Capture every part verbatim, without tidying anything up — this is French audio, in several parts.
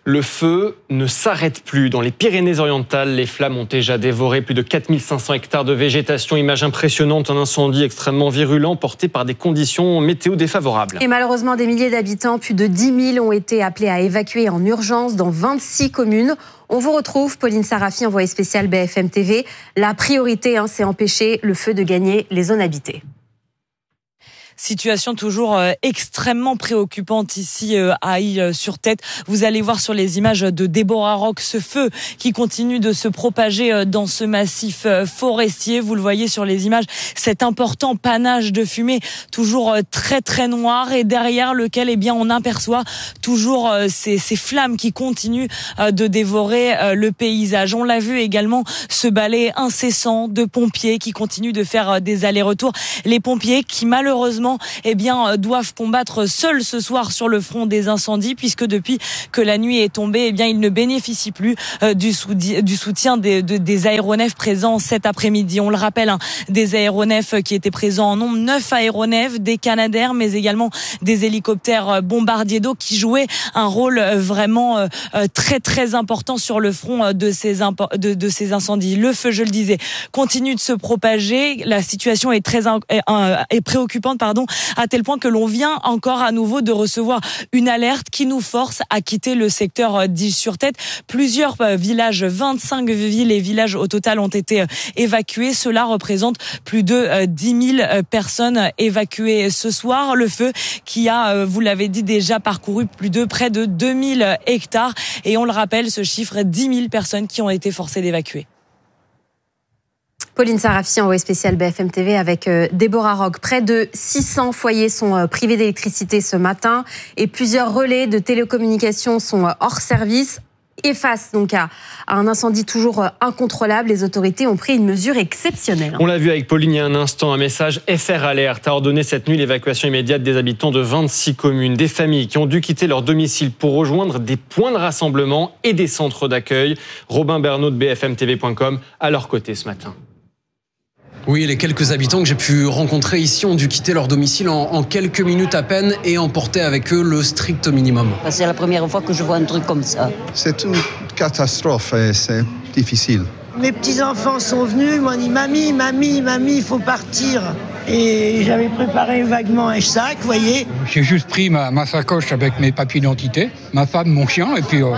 Le feu ne s'arrête plus. Dans les Pyrénées-Orientales, les flammes ont déjà dévoré plus de quatre mille cinq cents hectares de végétation. Image impressionnante, un incendie extrêmement virulent porté par des conditions météo défavorables. Et malheureusement, des milliers d'habitants, plus de dix mille, ont été appelés à évacuer en urgence dans vingt-six communes. On vous retrouve, Pauline Sarafi, envoyée spéciale B F M T V. La priorité, hein, c'est empêcher le feu de gagner les zones habitées. Situation toujours euh, extrêmement préoccupante ici euh, à Ille-sur-Tête. Vous allez voir sur les images de Déborah Rock ce feu qui continue de se propager euh, dans ce massif euh, forestier. Vous le voyez sur les images, cet important panache de fumée toujours euh, très très noir et derrière lequel eh bien on aperçoit toujours euh, ces, ces flammes qui continuent euh, de dévorer euh, le paysage. On l'a vu également, ce balai incessant de pompiers qui continuent de faire euh, des allers-retours. Les pompiers qui malheureusement eh bien, doivent combattre seuls ce soir sur le front des incendies, puisque depuis que la nuit est tombée, eh bien, ils ne bénéficient plus euh, du, soudi- du soutien des, de, des aéronefs présents cet après-midi. On le rappelle, hein, des aéronefs qui étaient présents en nombre, neuf aéronefs, des Canadair, mais également des hélicoptères bombardiers d'eau qui jouaient un rôle vraiment euh, très très important sur le front de ces, impo- de, de ces incendies. Le feu, je le disais, continue de se propager. La situation est très in- est, est préoccupante, pardon, à tel point que l'on vient encore à nouveau de recevoir une alerte qui nous force à quitter le secteur d'Ille-sur-Tête. Plusieurs villages, vingt-cinq villes et villages au total ont été évacués. Cela représente plus de dix mille personnes évacuées ce soir. Le feu qui a, vous l'avez dit, déjà parcouru plus de près de deux mille hectares. Et on le rappelle, ce chiffre, dix mille personnes qui ont été forcées d'évacuer. Pauline Sarafi, envoyée spéciale B F M T V avec euh, Déborah Rock. Près de six cents foyers sont euh, privés d'électricité ce matin et plusieurs relais de télécommunications sont euh, hors service. Et face donc à, à un incendie toujours euh, incontrôlable, les autorités ont pris une mesure exceptionnelle. On l'a vu avec Pauline il y a un instant, un message F R Alert a ordonné cette nuit l'évacuation immédiate des habitants de vingt-six communes. Des familles qui ont dû quitter leur domicile pour rejoindre des points de rassemblement et des centres d'accueil. Robin Bernot de B F M T V point com à leur côté ce matin. Oui, les quelques habitants que j'ai pu rencontrer ici ont dû quitter leur domicile en, en quelques minutes à peine et emporter avec eux le strict minimum. C'est la première fois que je vois un truc comme ça. C'est une catastrophe et c'est difficile. Mes petits-enfants sont venus, ils m'ont dit « Mamie, mamie, mamie, il faut partir ». Et j'avais préparé vaguement un sac, vous voyez. J'ai juste pris ma, ma sacoche avec mes papiers d'identité, ma femme, mon chien, et puis... Euh...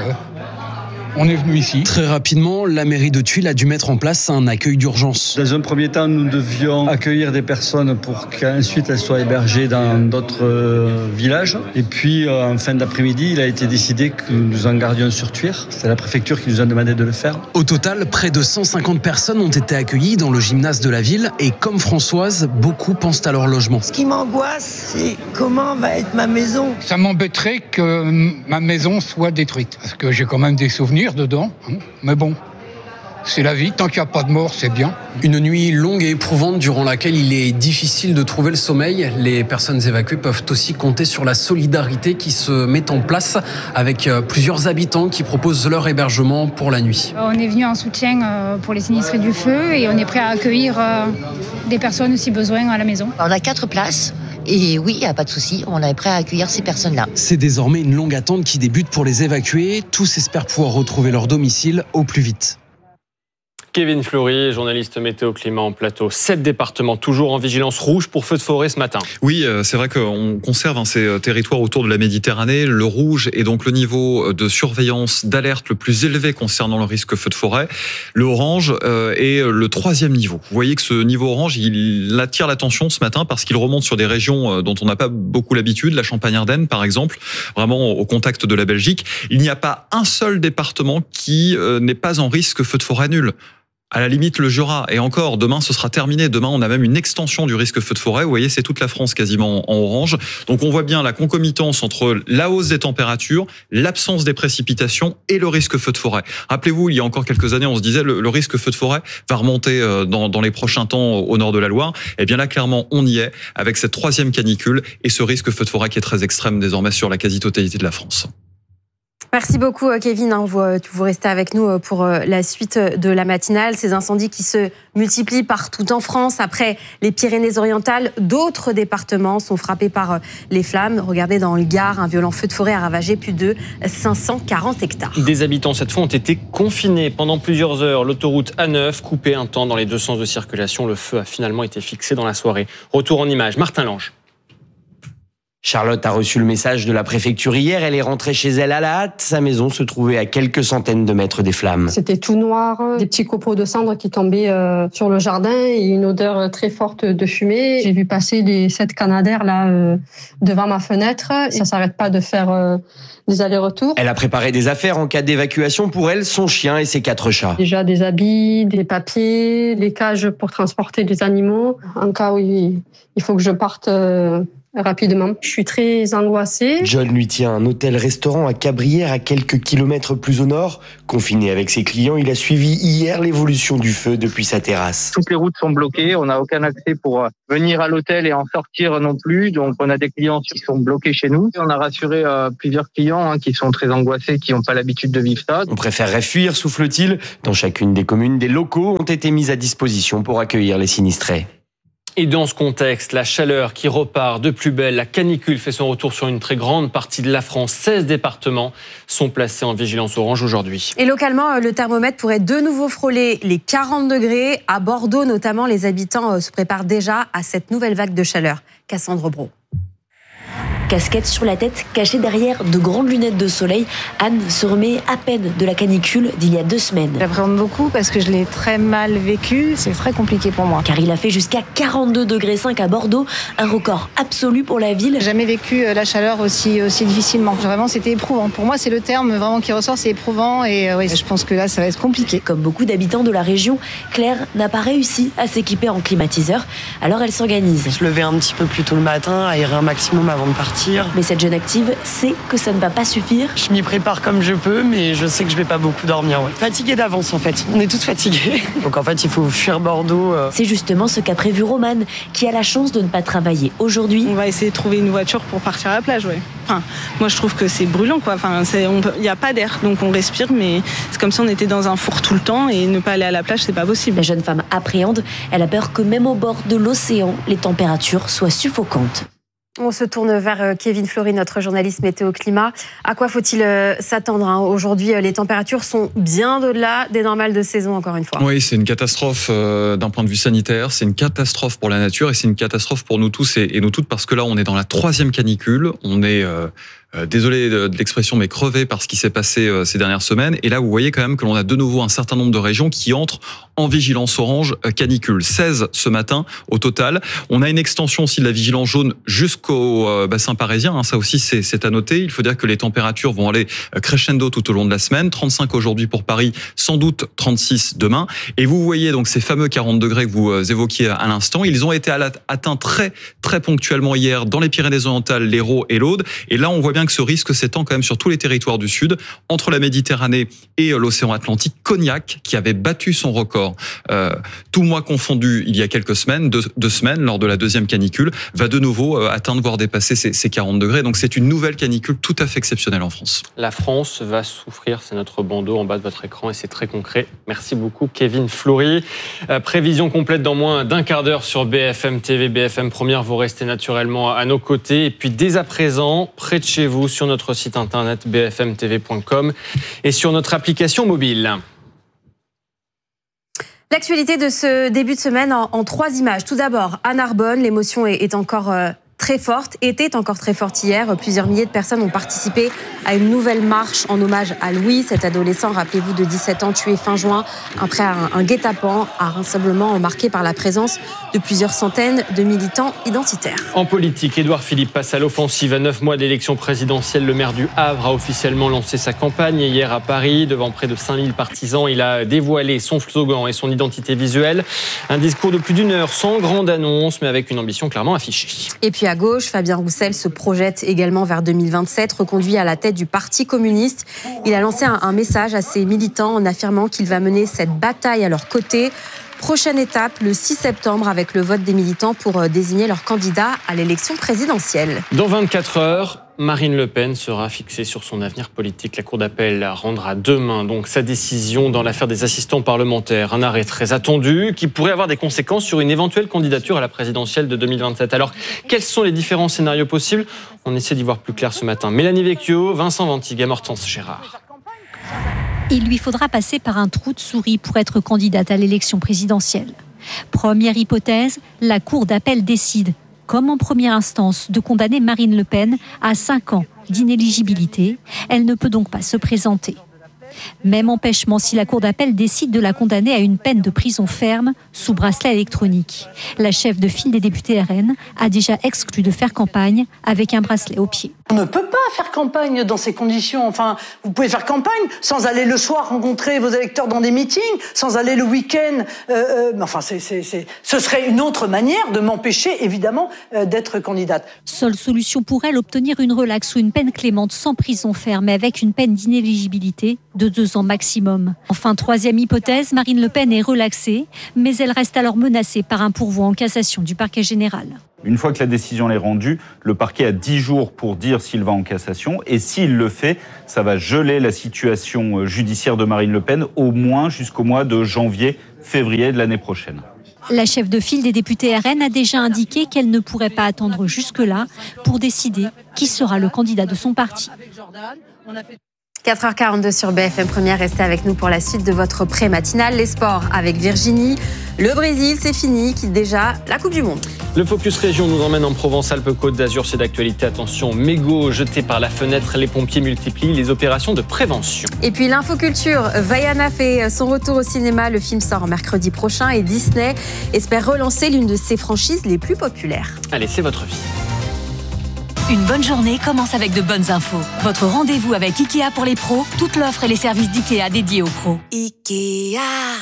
On est venu ici. Très rapidement, la mairie de Tuile a dû mettre en place un accueil d'urgence. Dans un premier temps, nous devions accueillir des personnes pour qu'ensuite elles soient hébergées dans d'autres euh, villages. Et puis, euh, en fin d'après-midi, il a été décidé que nous en gardions sur Tuire. C'est la préfecture qui nous a demandé de le faire. Au total, près de cent cinquante personnes ont été accueillies dans le gymnase de la ville. Et comme Françoise, beaucoup pensent à leur logement. Ce qui m'angoisse, c'est comment va être ma maison. Ça m'embêterait que ma maison soit détruite. Parce que j'ai quand même des souvenirs dedans, mais bon, c'est la vie, tant qu'il n'y a pas de mort, c'est bien. Une nuit longue et éprouvante durant laquelle il est difficile de trouver le sommeil. Les personnes évacuées peuvent aussi compter sur la solidarité qui se met en place avec plusieurs habitants qui proposent leur hébergement pour la nuit. On est venu en soutien pour les sinistrés du feu et on est prêt à accueillir des personnes si besoin à la maison. On a quatre places. Et oui, il n'y a pas de souci, on est prêt à accueillir ces personnes-là. C'est désormais une longue attente qui débute pour les évacuer. Tous espèrent pouvoir retrouver leur domicile au plus vite. Kevin Fleury, journaliste météo climat en plateau. Sept départements toujours en vigilance rouge pour feux de forêt ce matin. Oui, c'est vrai qu'on conserve hein, ces territoires autour de la Méditerranée. Le rouge est donc le niveau de surveillance, d'alerte le plus élevé concernant le risque feu de forêt. Le orange euh, est le troisième niveau. Vous voyez que ce niveau orange, il attire l'attention ce matin parce qu'il remonte sur des régions dont on n'a pas beaucoup l'habitude, la Champagne-Ardenne par exemple, vraiment au contact de la Belgique. Il n'y a pas un seul département qui euh, n'est pas en risque feu de forêt nul. À la limite, le Jura. Et encore, demain, ce sera terminé. Demain, on a même une extension du risque feu de forêt. Vous voyez, c'est toute la France quasiment en orange. Donc, on voit bien la concomitance entre la hausse des températures, l'absence des précipitations et le risque feu de forêt. Rappelez-vous, il y a encore quelques années, on se disait le, le risque feu de forêt va remonter dans, dans les prochains temps au nord de la Loire. Eh bien là, clairement, on y est avec cette troisième canicule et ce risque feu de forêt qui est très extrême désormais sur la quasi-totalité de la France. Merci beaucoup Kevin, vous, vous restez avec nous pour la suite de la matinale. Ces incendies qui se multiplient partout en France. Après les Pyrénées-Orientales, d'autres départements sont frappés par les flammes. Regardez dans le Gard, un violent feu de forêt a ravagé plus de cinq cent quarante hectares. Des habitants cette fois ont été confinés pendant plusieurs heures. L'autoroute A neuf coupée un temps dans les deux sens de circulation. Le feu a finalement été fixé dans la soirée. Retour en images, Martin Lange. Charlotte a reçu le message de la préfecture hier. Elle est rentrée chez elle à la hâte. Sa maison se trouvait à quelques centaines de mètres des flammes. C'était tout noir, des petits copeaux de cendres qui tombaient euh, sur le jardin et une odeur très forte de fumée. J'ai vu passer les sept canadaires là euh, devant ma fenêtre. Ça s'arrête pas de faire euh, des allers-retours. Elle a préparé des affaires en cas d'évacuation pour elle, son chien et ses quatre chats. Déjà des habits, des papiers, des cages pour transporter des animaux. En cas où il faut que je parte euh, rapidement. Je suis très angoissée. John lui tient un hôtel-restaurant à Cabrières, à quelques kilomètres plus au nord. Confiné avec ses clients, il a suivi hier l'évolution du feu depuis sa terrasse. Toutes les routes sont bloquées, on n'a aucun accès pour venir à l'hôtel et en sortir non plus. Donc on a des clients qui sont bloqués chez nous. On a rassuré euh, plusieurs clients hein, qui sont très angoissés, qui n'ont pas l'habitude de vivre ça. On préférerait fuir, souffle-t-il. Dans chacune des communes, des locaux ont été mis à disposition pour accueillir les sinistrés. Et dans ce contexte, la chaleur qui repart de plus belle, la canicule fait son retour sur une très grande partie de la France. seize départements sont placés en vigilance orange aujourd'hui. Et localement, le thermomètre pourrait de nouveau frôler les quarante degrés. À Bordeaux, notamment, les habitants se préparent déjà à cette nouvelle vague de chaleur. Cassandre Brault. Casquette sur la tête, cachée derrière de grandes lunettes de soleil, Anne se remet à peine de la canicule d'il y a deux semaines. J'appréhende beaucoup parce que je l'ai très mal vécu, c'est très compliqué pour moi. Car il a fait jusqu'à quarante-deux degrés cinq à Bordeaux, un record absolu pour la ville. J'ai jamais vécu la chaleur aussi, aussi difficilement. Vraiment, c'était éprouvant. Pour moi, c'est le terme vraiment qui ressort, c'est éprouvant et euh, oui, je pense que là, ça va être compliqué. Comme beaucoup d'habitants de la région, Claire n'a pas réussi à s'équiper en climatiseur, alors elle s'organise. Se lever un petit peu plus tôt le matin, aérer un maximum avant de partir. Mais cette jeune active sait que ça ne va pas suffire. Je m'y prépare comme je peux, mais je sais que je vais pas beaucoup dormir. Ouais. Fatiguée d'avance en fait, on est toutes fatiguées. Donc en fait il faut fuir Bordeaux. Euh... C'est justement ce qu'a prévu Romane, qui a la chance de ne pas travailler aujourd'hui. On va essayer de trouver une voiture pour partir à la plage, ouais. Enfin, moi je trouve que c'est brûlant quoi. Enfin, il n'y a pas d'air, donc on respire, mais c'est comme si on était dans un four tout le temps et ne pas aller à la plage, c'est pas possible. La jeune femme appréhende, elle a peur que même au bord de l'océan, les températures soient suffocantes. On se tourne vers Kevin Flory, notre journaliste météo-climat. À quoi faut-il s'attendre hein ? Aujourd'hui, les températures sont bien au-delà des normales de saison, encore une fois. Oui, c'est une catastrophe euh, d'un point de vue sanitaire, c'est une catastrophe pour la nature et c'est une catastrophe pour nous tous et, et nous toutes parce que là, on est dans la troisième canicule. On est... Euh, Euh, désolé de, de l'expression, mais crevé par ce qui s'est passé euh, ces dernières semaines. Et là, vous voyez quand même que l'on a de nouveau un certain nombre de régions qui entrent en vigilance orange euh, canicule. seize ce matin au total. On a une extension aussi de la vigilance jaune jusqu'au euh, bassin parisien. Hein, ça aussi, c'est, c'est à noter. Il faut dire que les températures vont aller crescendo tout au long de la semaine. trente-cinq aujourd'hui pour Paris, sans doute trente-six demain. Et vous voyez donc ces fameux quarante degrés que vous euh, évoquiez à l'instant. Ils ont été atteints très, très ponctuellement hier dans les Pyrénées-Orientales, l'Hérault et l'Aude. Et là, on voit bien que ce risque s'étend quand même sur tous les territoires du Sud, entre la Méditerranée et l'océan Atlantique. Cognac, qui avait battu son record, euh, tout mois confondu, il y a quelques semaines, deux, deux semaines, lors de la deuxième canicule, va de nouveau euh, atteindre, voire dépasser ces, ces quarante degrés. Donc c'est une nouvelle canicule tout à fait exceptionnelle en France. La France va souffrir, c'est notre bandeau en bas de votre écran et c'est très concret. Merci beaucoup Kevin Flory. Euh, prévision complète dans moins d'un quart d'heure sur B F M T V, B F M Première. Vous restez naturellement à nos côtés. Et puis dès à présent, près de chez vous, sur notre site internet b f m t v point com et sur notre application mobile. L'actualité de ce début de semaine en, en trois images. Tout d'abord, à Narbonne, l'émotion est, est encore euh, très forte, était encore très forte hier. Plusieurs milliers de personnes ont participé à une nouvelle marche en hommage à Louis, cet adolescent, rappelez-vous, de dix-sept ans, tué fin juin après un, un guet-apens, un rassemblement marqué par la présence de plusieurs centaines de militants identitaires. En politique, Édouard Philippe passe à l'offensive. À neuf mois d'élection présidentielle, le maire du Havre a officiellement lancé sa campagne. Hier à Paris, devant près de cinq mille partisans, il a dévoilé son slogan et son identité visuelle. Un discours de plus d'une heure, sans grande annonce, mais avec une ambition clairement affichée. Et puis à gauche, Fabien Roussel se projette également vers deux mille vingt-sept, reconduit à la tête du Parti communiste. Il a lancé un, un message à ses militants en affirmant qu'il va mener cette bataille à leur côté. Prochaine étape, le six septembre, avec le vote des militants pour désigner leur candidat à l'élection présidentielle. Dans vingt-quatre heures, Marine Le Pen sera fixée sur son avenir politique. La Cour d'appel rendra demain donc sa décision dans l'affaire des assistants parlementaires. Un arrêt très attendu qui pourrait avoir des conséquences sur une éventuelle candidature à la présidentielle de deux mille vingt-sept. Alors, quels sont les différents scénarios possibles ? On essaie d'y voir plus clair ce matin. Mélanie Vecchio, Vincent Ventiguem, Hortense Gérard. Il lui faudra passer par un trou de souris pour être candidate à l'élection présidentielle. Première hypothèse, la Cour d'appel décide, comme en première instance, de condamner Marine Le Pen à cinq ans d'inéligibilité. Elle ne peut donc pas se présenter. Même empêchement si la Cour d'appel décide de la condamner à une peine de prison ferme sous bracelet électronique. La chef de file des députés R N a déjà exclu de faire campagne avec un bracelet au pied. On ne peut pas faire campagne dans ces conditions. Enfin, vous pouvez faire campagne sans aller le soir rencontrer vos électeurs dans des meetings, sans aller le week-end. Euh, euh, enfin, c'est, c'est, c'est, ce serait une autre manière de m'empêcher, évidemment, euh, d'être candidate. Seule solution pour elle, obtenir une relaxe ou une peine clémente sans prison ferme, mais avec une peine d'inéligibilité de deux ans maximum. Enfin, troisième hypothèse, Marine Le Pen est relaxée, mais elle reste alors menacée par un pourvoi en cassation du parquet général. Une fois que la décision est rendue, le parquet a dix jours pour dire s'il va en cassation. Et s'il le fait, ça va geler la situation judiciaire de Marine Le Pen au moins jusqu'au mois de janvier, février de l'année prochaine. La chef de file des députés R N a déjà indiqué qu'elle ne pourrait pas attendre jusque-là pour décider qui sera le candidat de son parti. quatre heures quarante-deux sur B F M Première, restez avec nous pour la suite de votre pré-matinale. Les sports avec Virginie. Le Brésil, c'est fini, quitte déjà la Coupe du Monde. Le Focus Région nous emmène en Provence-Alpes-Côte d'Azur. C'est d'actualité. Attention, mégots jetés par la fenêtre. Les pompiers multiplient les opérations de prévention. Et puis l'infoculture. Vaiana fait son retour au cinéma. Le film sort mercredi prochain et Disney espère relancer l'une de ses franchises les plus populaires. Allez, c'est votre vie. Une bonne journée commence avec de bonnes infos. Votre rendez-vous avec Ikea pour les pros, toute l'offre et les services d'Ikea dédiés aux pros. Ikea.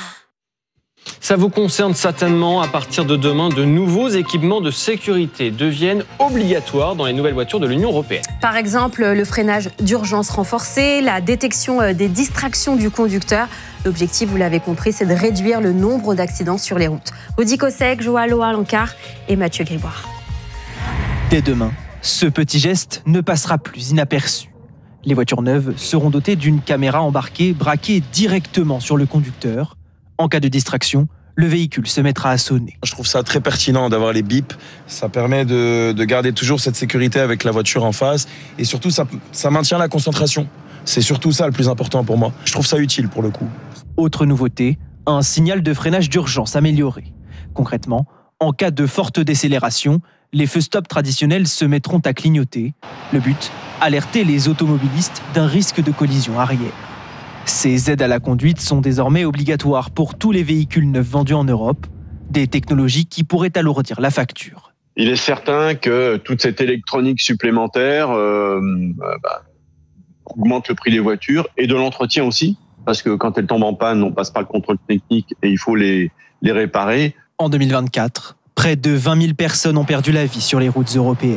Ça vous concerne certainement. À partir de demain, de nouveaux équipements de sécurité deviennent obligatoires dans les nouvelles voitures de l'Union européenne. Par exemple, le freinage d'urgence renforcé, la détection des distractions du conducteur. L'objectif, vous l'avez compris, c'est de réduire le nombre d'accidents sur les routes. Rudy Kosek, Joalo Alencar et Mathieu Grégoire. Dès demain, ce petit geste ne passera plus inaperçu. Les voitures neuves seront dotées d'une caméra embarquée braquée directement sur le conducteur. En cas de distraction, le véhicule se mettra à sonner. Je trouve ça très pertinent d'avoir les bips. Ça permet de, de garder toujours cette sécurité avec la voiture en face. Et surtout, ça, ça maintient la concentration. C'est surtout ça le plus important pour moi. Je trouve ça utile pour le coup. Autre nouveauté, un signal de freinage d'urgence amélioré. Concrètement, en cas de forte décélération, les feux stop traditionnels se mettront à clignoter. Le but, alerter les automobilistes d'un risque de collision arrière. Ces aides à la conduite sont désormais obligatoires pour tous les véhicules neufs vendus en Europe, des technologies qui pourraient alourdir la facture. Il est certain que toute cette électronique supplémentaire euh, bah, augmente le prix des voitures et de l'entretien aussi, parce que quand elles tombent en panne, on passe par le contrôle technique et il faut les, les réparer. En deux mille vingt-quatre, près de vingt mille personnes ont perdu la vie sur les routes européennes.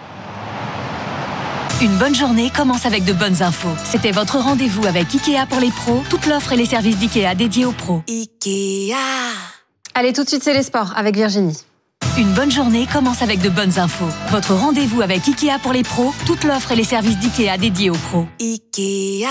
Une bonne journée commence avec de bonnes infos. C'était votre rendez-vous avec Ikea pour les pros, toute l'offre et les services d'Ikea dédiés aux pros. Ikea. Allez, tout de suite, c'est les sports avec Virginie. Une bonne journée commence avec de bonnes infos. Votre rendez-vous avec Ikea pour les pros, toute l'offre et les services d'Ikea dédiés aux pros. Ikea.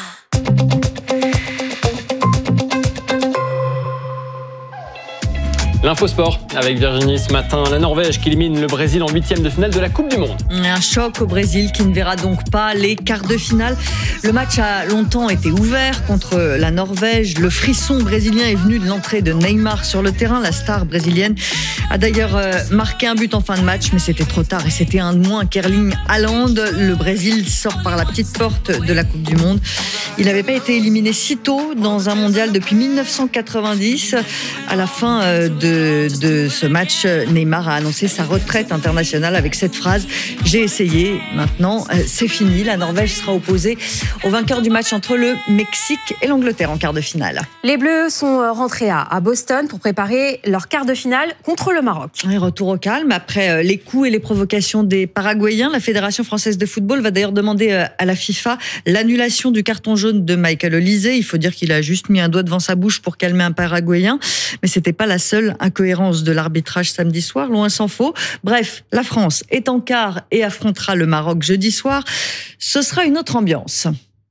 L'info sport avec Virginie ce matin. La Norvège qui élimine le Brésil en huitième de finale de la Coupe du Monde. Un choc au Brésil qui ne verra donc pas les quarts de finale. Le match a longtemps été ouvert contre la Norvège. Le frisson brésilien est venu de l'entrée de Neymar sur le terrain. La star brésilienne a d'ailleurs marqué un but en fin de match, mais c'était trop tard et c'était un de moins qu'Erling Haaland. Le Brésil sort par la petite porte de la Coupe du Monde. Il n'avait pas été éliminé si tôt dans un mondial depuis dix-neuf cent quatre-vingt-dix. À la fin de de ce match, Neymar a annoncé sa retraite internationale avec cette phrase « J'ai essayé, maintenant c'est fini ». La Norvège sera opposée au vainqueur du match entre le Mexique et l'Angleterre en quart de finale. Les Bleus sont rentrés à Boston pour préparer leur quart de finale contre le Maroc. Et retour au calme après les coups et les provocations des Paraguayens. La Fédération française de football va d'ailleurs demander à la FIFA l'annulation du carton jaune jaune de Michael Olise. Il faut dire qu'il a juste mis un doigt devant sa bouche pour calmer un Paraguayen. Mais c'était pas la seule incohérence de l'arbitrage samedi soir, loin s'en faut. Bref, la France est en quart et affrontera le Maroc jeudi soir. Ce sera une autre ambiance.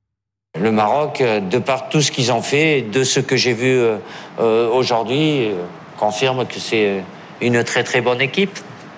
Le Maroc, de par tout ce qu'ils ont fait, de ce que j'ai vu euh, aujourd'hui, euh, confirme que c'est une très très bonne équipe.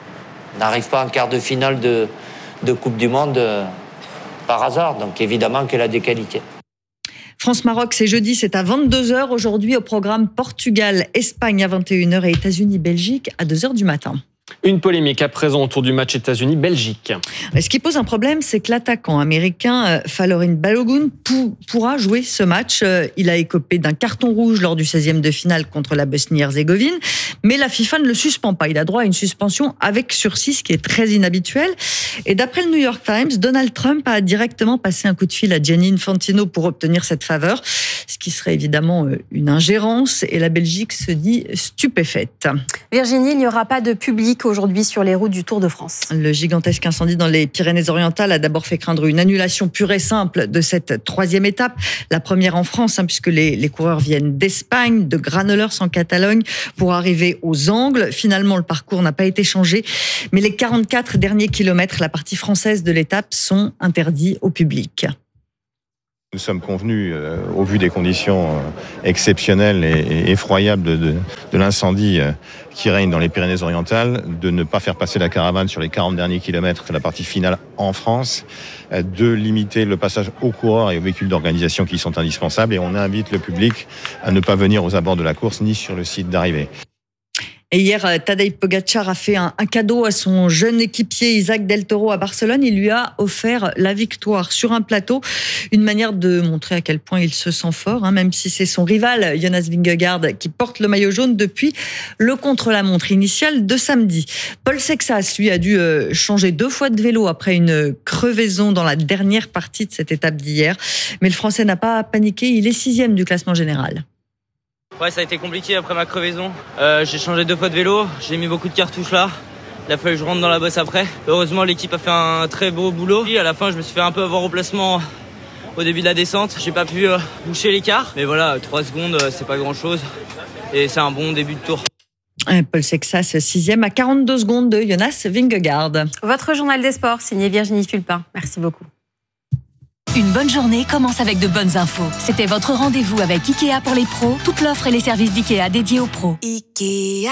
On n'arrive pas en quart de finale de, de Coupe du Monde euh, par hasard, donc évidemment qu'elle a des qualités. France-Maroc, c'est jeudi, c'est à vingt-deux heures. Aujourd'hui, au programme Portugal-Espagne à vingt et une heures et États-Unis-Belgique à deux heures du matin. Une polémique à présent autour du match États-Unis-Belgique. Ce qui pose un problème, c'est que l'attaquant américain Falorin Balogun pourra jouer ce match. Il a écopé d'un carton rouge lors du seizième de finale contre la Bosnie-Herzégovine, mais la FIFA ne le suspend pas. Il a droit à une suspension avec sursis, ce qui est très inhabituel. Et d'après le New York Times, Donald Trump a directement passé un coup de fil à Gianni Infantino pour obtenir cette faveur, ce qui serait évidemment une ingérence, et la Belgique se dit stupéfaite. Virginie, il n'y aura pas de public aujourd'hui sur les routes du Tour de France. Le gigantesque incendie dans les Pyrénées-Orientales a d'abord fait craindre une annulation pure et simple de cette troisième étape, la première en France, hein, puisque les, les coureurs viennent d'Espagne, de Granollers en Catalogne, pour arriver aux Angles. Finalement, le parcours n'a pas été changé, mais les quarante-quatre derniers kilomètres, la partie française de l'étape, sont interdits au public. Nous sommes convenus, euh, au vu des conditions euh, exceptionnelles et, et effroyables de, de, de l'incendie euh, qui règne dans les Pyrénées-Orientales, de ne pas faire passer la caravane sur les quarante derniers kilomètres de la partie finale en France, euh, de limiter le passage aux coureurs et aux véhicules d'organisation qui sont indispensables, et on invite le public à ne pas venir aux abords de la course ni sur le site d'arrivée. Et hier, Tadej Pogacar a fait un, un cadeau à son jeune équipier Isaac Del Toro à Barcelone. Il lui a offert la victoire sur un plateau. Une manière de montrer à quel point il se sent fort, hein, même si c'est son rival Jonas Vingegaard qui porte le maillot jaune depuis le contre-la-montre initial de samedi. Paul Sexas, lui, a dû changer deux fois de vélo après une crevaison dans la dernière partie de cette étape d'hier. Mais le Français n'a pas paniqué. Il est sixième du classement général. Ouais, ça a été compliqué après ma crevaison. Euh, j'ai changé deux fois de vélo, j'ai mis beaucoup de cartouches là. Il a fallu que je rentre dans la bosse après. Heureusement, l'équipe a fait un très beau boulot. Et à la fin, je me suis fait un peu avoir au placement au début de la descente. J'ai pas pu euh, boucher l'écart. Mais voilà, trois secondes, c'est pas grand chose. Et c'est un bon début de tour. Paul Sexas, sixième à quarante-deux secondes de Jonas Vingegaard. Votre journal des sports, signé Virginie Fulpin. Merci beaucoup. Une bonne journée commence avec de bonnes infos. C'était votre rendez-vous avec Ikea pour les pros. Toute l'offre et les services d'Ikea dédiés aux pros. Ikea.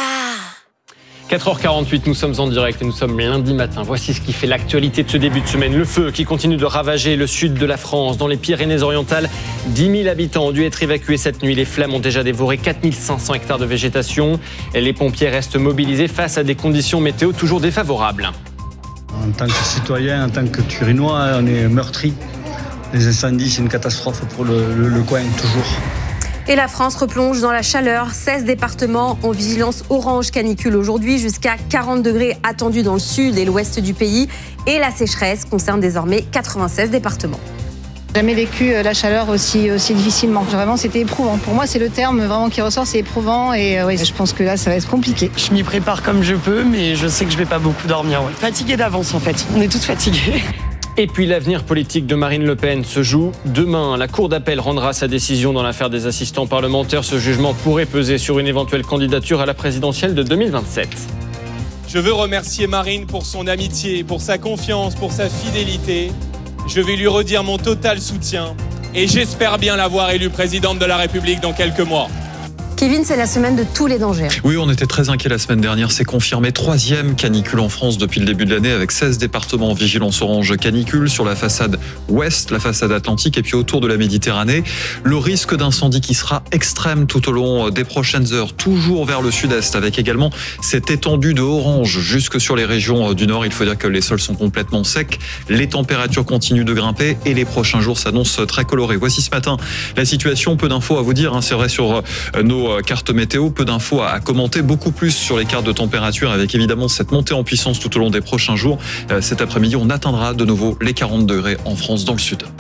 quatre heures quarante-huit, nous sommes en direct et nous sommes lundi matin. Voici ce qui fait l'actualité de ce début de semaine. Le feu qui continue de ravager le sud de la France. Dans les Pyrénées-Orientales, dix mille habitants ont dû être évacués cette nuit. Les flammes ont déjà dévoré quatre mille cinq cents hectares de végétation. Les pompiers restent mobilisés face à des conditions météo toujours défavorables. En tant que citoyen, en tant que Turinois, on est meurtris. Les incendies, c'est une catastrophe pour le, le, le coin, toujours. Et la France replonge dans la chaleur. seize départements en vigilance orange canicule aujourd'hui, jusqu'à quarante degrés attendus dans le sud et l'ouest du pays. Et la sécheresse concerne désormais quatre-vingt-seize départements. Jamais vécu la chaleur aussi, aussi difficilement. Vraiment, c'était éprouvant. Pour moi, c'est le terme vraiment qui ressort, c'est éprouvant. Et euh, oui, je pense que là, ça va être compliqué. Je m'y prépare comme je peux, mais je sais que je vais pas beaucoup dormir. Ouais. Fatiguée d'avance, en fait. On est toutes fatiguées. Et puis l'avenir politique de Marine Le Pen se joue demain. La Cour d'appel rendra sa décision dans l'affaire des assistants parlementaires. Ce jugement pourrait peser sur une éventuelle candidature à la présidentielle de deux mille vingt-sept. Je veux remercier Marine pour son amitié, pour sa confiance, pour sa fidélité. Je vais lui redire mon total soutien et j'espère bien la voir élue présidente de la République dans quelques mois. Kevin, c'est la semaine de tous les dangers. Oui, on était très inquiets la semaine dernière. C'est confirmé. Troisième canicule en France depuis le début de l'année, avec seize départements en vigilance orange canicule sur la façade ouest, la façade atlantique et puis autour de la Méditerranée. Le risque d'incendie qui sera extrême tout au long des prochaines heures, toujours vers le sud-est, avec également cette étendue de orange jusque sur les régions du nord. Il faut dire que les sols sont complètement secs, les températures continuent de grimper et les prochains jours s'annoncent très colorés. Voici ce matin la situation. Peu d'infos à vous dire, hein, c'est vrai sur nos carte météo, peu d'infos à commenter, beaucoup plus sur les cartes de température avec évidemment cette montée en puissance tout au long des prochains jours. Cet après-midi, on atteindra de nouveau les quarante degrés en France dans le sud.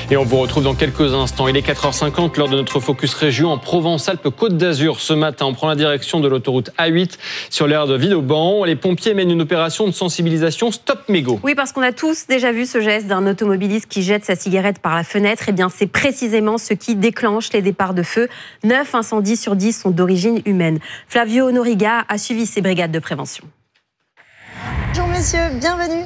Et on vous retrouve dans quelques instants. Il est quatre heures cinquante, lors de notre Focus Région en Provence-Alpes-Côte d'Azur. Ce matin, on prend la direction de l'autoroute A huit sur l'aire de Villeauban. Les pompiers mènent une opération de sensibilisation Stop Mégots. Oui, parce qu'on a tous déjà vu ce geste d'un automobiliste qui jette sa cigarette par la fenêtre. Eh bien, c'est précisément ce qui déclenche les départs de feu. neuf incendies sur dix sont d'origine humaine. Flavio Honoriga a suivi ces brigades de prévention. Bonjour messieurs, bienvenue.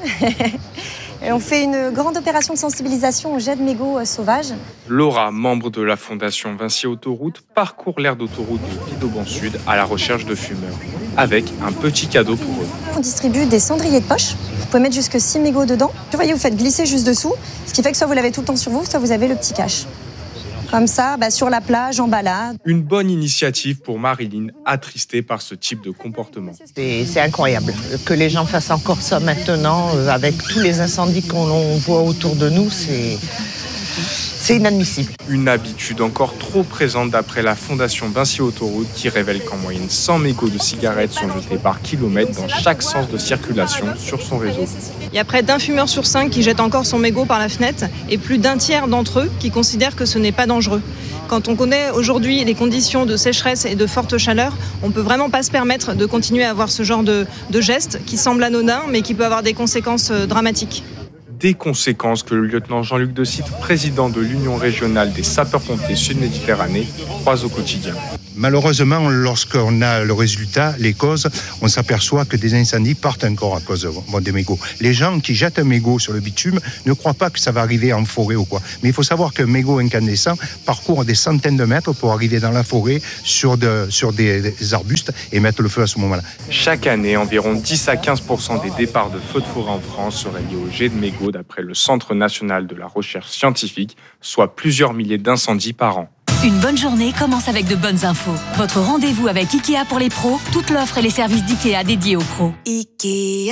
Et on fait une grande opération de sensibilisation au jet de mégots sauvages. Laura, membre de la fondation Vinci Autoroute, parcourt l'aire d'autoroute de Villeauban Sud à la recherche de fumeurs, avec un petit cadeau pour eux. On distribue des cendriers de poche. Vous pouvez mettre jusque six mégots dedans. Vous voyez, vous faites glisser juste dessous, ce qui fait que soit vous l'avez tout le temps sur vous, soit vous avez le petit cache. Comme ça, bah, sur la plage, en balade. Une bonne initiative pour Marilyn, attristée par ce type de comportement. C'est, c'est incroyable que les gens fassent encore ça maintenant, euh, avec tous les incendies qu'on voit autour de nous, c'est, c'est inadmissible. Une habitude encore trop présente d'après la fondation Vinci Autoroute qui révèle qu'en moyenne cent mégots de cigarettes sont jetés par kilomètre dans chaque sens de circulation sur son réseau. Il y a près d'un fumeur sur cinq qui jette encore son mégot par la fenêtre et plus d'un tiers d'entre eux qui considèrent que ce n'est pas dangereux. Quand on connaît aujourd'hui les conditions de sécheresse et de forte chaleur, on ne peut vraiment pas se permettre de continuer à avoir ce genre de, de geste qui semble anodin mais qui peut avoir des conséquences dramatiques. Des conséquences que le lieutenant Jean-Luc de Sitre, président de l'Union régionale des sapeurs-pompiers Sud-Méditerranée, croise au quotidien. Malheureusement, lorsqu'on a le résultat, les causes, on s'aperçoit que des incendies partent encore à cause bon, des mégots. Les gens qui jettent un mégot sur le bitume ne croient pas que ça va arriver en forêt ou quoi. Mais il faut savoir qu'un mégot incandescent parcourt des centaines de mètres pour arriver dans la forêt sur, de, sur des, des arbustes et mettre le feu à ce moment-là. Chaque année, environ dix à quinze pour cent des départs de feux de forêt en France seraient liés au jet de mégots d'après le Centre national de la recherche scientifique, soit plusieurs milliers d'incendies par an. Une bonne journée commence avec de bonnes infos. Votre rendez-vous avec Ikea pour les pros, toute l'offre et les services d'Ikea dédiés aux pros. Ikea.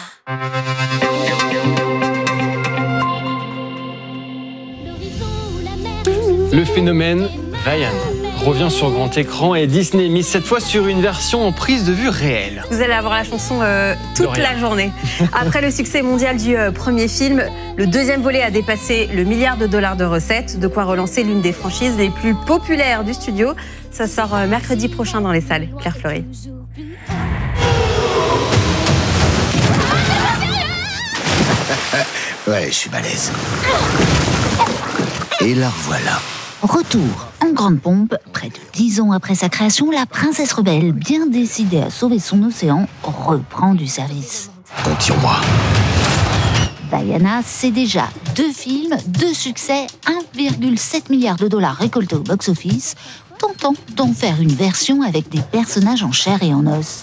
Le phénomène Vaiana revient sur grand écran et Disney mise cette fois sur une version en prise de vue réelle. Vous allez avoir la chanson euh, toute la journée. Après le succès mondial du euh, premier film, le deuxième volet a dépassé le milliard de dollars de recettes, de quoi relancer l'une des franchises les plus populaires du studio. Ça sort euh, mercredi prochain dans les salles. Claire Fleury. Ouais, je suis balèze. Et la revoilà. Retour en grande pompe, près de dix ans après sa création, la princesse rebelle, bien décidée à sauver son océan, reprend du service. Compte sur moi. Vaiana, c'est déjà deux films, deux succès, un virgule sept milliard de dollars récoltés au box-office, tentant d'en faire une version avec des personnages en chair et en os.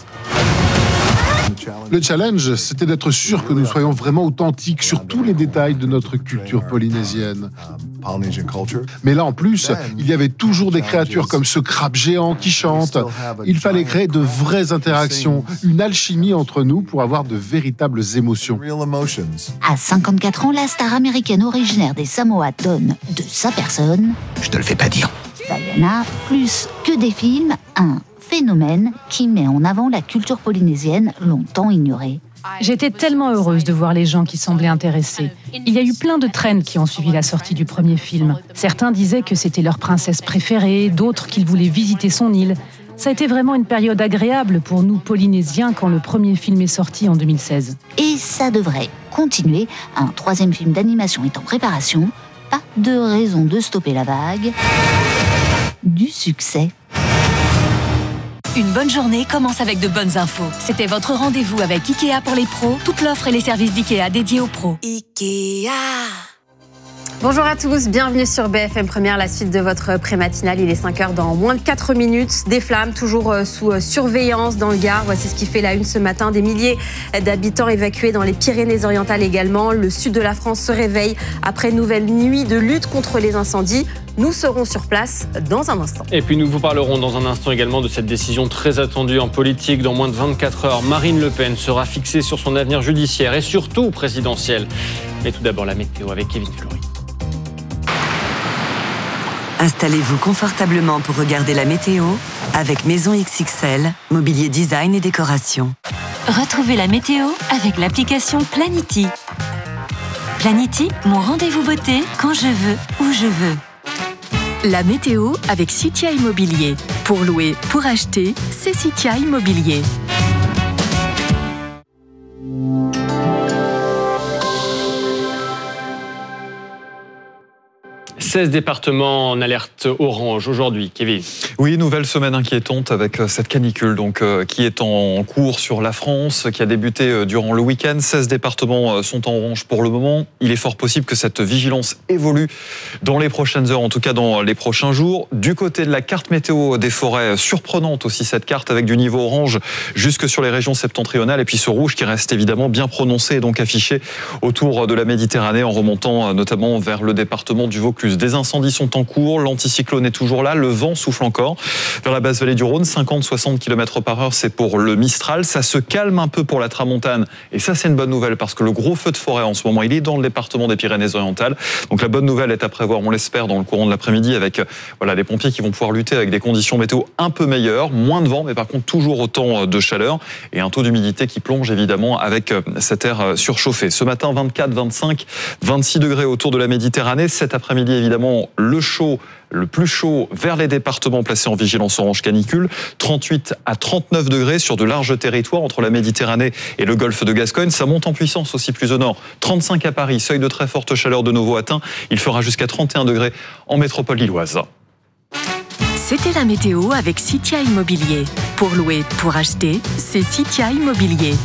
Le challenge, c'était d'être sûr que nous soyons vraiment authentiques sur tous les détails de notre culture polynésienne. Mais là, en plus, il y avait toujours des créatures comme ce crabe géant qui chante. Il fallait créer de vraies interactions, une alchimie entre nous pour avoir de véritables émotions. À cinquante-quatre ans, la star américaine originaire des Samoa donne de sa personne. Je te le fais pas dire. Vaiana, plus que des films, un phénomène qui met en avant la culture polynésienne longtemps ignorée. J'étais tellement heureuse de voir les gens qui semblaient intéressés. Il y a eu plein de trends qui ont suivi la sortie du premier film. Certains disaient que c'était leur princesse préférée, d'autres qu'ils voulaient visiter son île. Ça a été vraiment une période agréable pour nous Polynésiens quand le premier film est sorti en deux mille seize. Et ça devrait continuer. Un troisième film d'animation est en préparation. Pas de raison de stopper la vague. Du succès. Une bonne journée commence avec de bonnes infos. C'était votre rendez-vous avec Ikea pour les pros, toute l'offre et les services d'Ikea dédiés aux pros. Ikea. Bonjour à tous, bienvenue sur B F M Première, la suite de votre pré-matinale. Il est cinq heures dans moins de quatre minutes. Des flammes toujours sous surveillance dans le Gard. Voici ce qui fait la une ce matin. Des milliers d'habitants évacués dans les Pyrénées-Orientales également. Le sud de la France se réveille après une nouvelle nuit de lutte contre les incendies. Nous serons sur place dans un instant. Et puis nous vous parlerons dans un instant également de cette décision très attendue en politique. Dans moins de vingt-quatre heures, Marine Le Pen sera fixée sur son avenir judiciaire et surtout présidentiel. Mais tout d'abord la météo avec Kevin Fleury. Installez-vous confortablement pour regarder la météo avec Maison X X L, mobilier design et décoration. Retrouvez la météo avec l'application Planity. Planity, mon rendez-vous beauté quand je veux, où je veux. La météo avec Citia Immobilier. Pour louer, pour acheter, c'est Citia Immobilier. seize départements en alerte orange aujourd'hui, Kevin. Oui, nouvelle semaine inquiétante avec cette canicule donc, euh, qui est en cours sur la France, qui a débuté euh, durant le week-end. seize départements euh, sont en orange pour le moment. Il est fort possible que cette vigilance évolue dans les prochaines heures, en tout cas dans les prochains jours. Du côté de la carte météo des forêts, surprenante aussi cette carte avec du niveau orange jusque sur les régions septentrionales et puis ce rouge qui reste évidemment bien prononcé et donc affiché autour de la Méditerranée en remontant euh, notamment vers le département du Vaucluse. Des incendies sont en cours, l'anticyclone est toujours là, le vent souffle encore vers la basse vallée du Rhône, cinquante à soixante kilomètres par heure, c'est pour le Mistral. Ça se calme un peu pour la Tramontane et ça c'est une bonne nouvelle parce que le gros feu de forêt en ce moment, il est dans le département des Pyrénées-Orientales. Donc la bonne nouvelle est à prévoir, on l'espère, dans le courant de l'après-midi avec voilà, les pompiers qui vont pouvoir lutter avec des conditions météo un peu meilleures, moins de vent mais par contre toujours autant de chaleur et un taux d'humidité qui plonge évidemment avec cet air surchauffé. Ce matin, vingt-quatre, vingt-cinq, vingt-six degrés autour de la Méditerranée. Cet après-midi, évidemment, le chaud, le plus chaud vers les départements placés en vigilance orange canicule, trente-huit à trente-neuf degrés sur de larges territoires entre la Méditerranée et le golfe de Gascogne. Ça monte en puissance aussi plus au nord. trente-cinq à Paris, seuil de très forte chaleur de nouveau atteint. Il fera jusqu'à trente et un degrés en métropole lilloise. C'était la météo avec Citia Immobilier. Pour louer, pour acheter, c'est Citia Immobilier.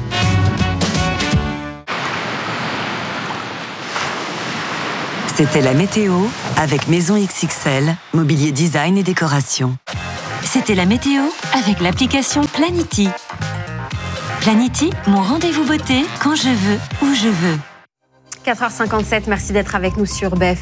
C'était la météo avec Maison X X L, mobilier design et décoration. C'était la météo avec l'application Planity. Planity, mon rendez-vous beauté quand je veux, où je veux. quatre heures cinquante-sept, merci d'être avec nous sur B F M.